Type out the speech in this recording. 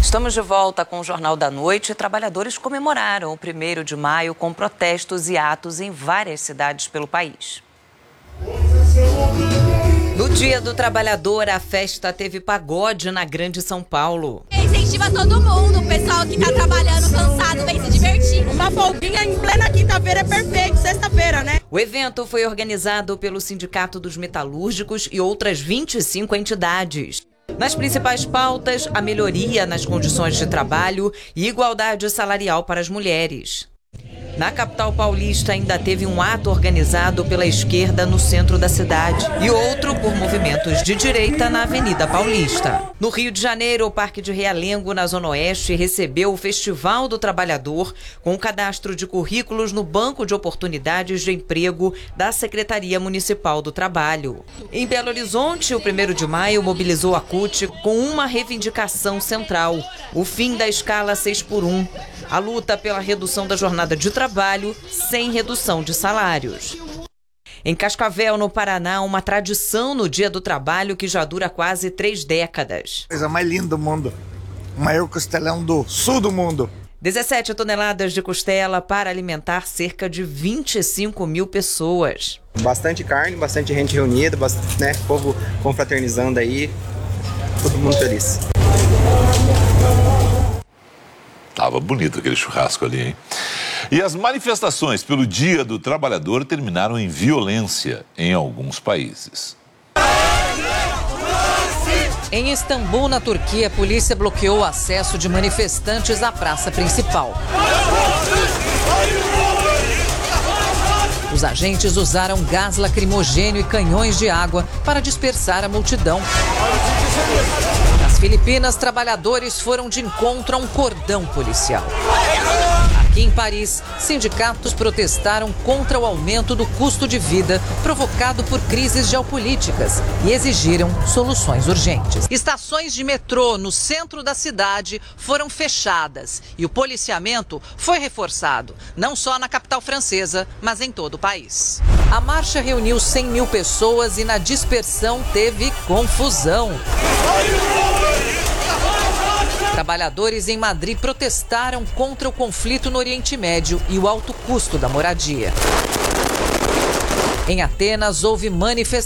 Estamos de volta com o Jornal da Noite. Trabalhadores comemoraram o 1º de maio com protestos e atos em várias cidades pelo país. No Dia do Trabalhador, a festa teve pagode na Grande São Paulo. Incentiva todo mundo, o pessoal que tá trabalhando cansado vem se divertir. Uma folguinha em plena quinta-feira é perfeito, sexta-feira, né? O evento foi organizado pelo Sindicato dos Metalúrgicos e outras 25 entidades. Nas principais pautas, a melhoria nas condições de trabalho e igualdade salarial para as mulheres. Na capital paulista ainda teve um ato organizado pela esquerda no centro da cidade e outro por movimentos de direita na Avenida Paulista. No Rio de Janeiro, o Parque de Realengo, na Zona Oeste, recebeu o Festival do Trabalhador com o cadastro de currículos no Banco de Oportunidades de Emprego da Secretaria Municipal do Trabalho. Em Belo Horizonte, o 1º de maio mobilizou a CUT com uma reivindicação central: o fim da escala 6x1. A luta pela redução da jornada de trabalho sem redução de salários. Em Cascavel, no Paraná, uma tradição no Dia do Trabalho que já dura quase 3 décadas. Coisa mais linda do mundo. O maior costelão do sul do mundo. 17 toneladas de costela para alimentar cerca de 25 mil pessoas. Bastante carne, bastante gente reunida, né? Povo confraternizando aí. Todo mundo feliz. Tava bonito aquele churrasco ali, hein? E as manifestações pelo Dia do Trabalhador terminaram em violência em alguns países. Em Istambul, na Turquia, a polícia bloqueou o acesso de manifestantes à praça principal. Os agentes usaram gás lacrimogênio e canhões de água para dispersar a multidão. Nas Filipinas, trabalhadores foram de encontro a um cordão policial. Aqui em Paris, sindicatos protestaram contra o aumento do custo de vida provocado por crises geopolíticas e exigiram soluções urgentes. Estações de metrô no centro da cidade foram fechadas e o policiamento foi reforçado, não só na capital francesa, mas em todo o país. A marcha reuniu 100 mil pessoas e na dispersão teve confusão. Trabalhadores em Madrid protestaram contra o conflito no Oriente Médio e o alto custo da moradia. Em Atenas, houve manifestações.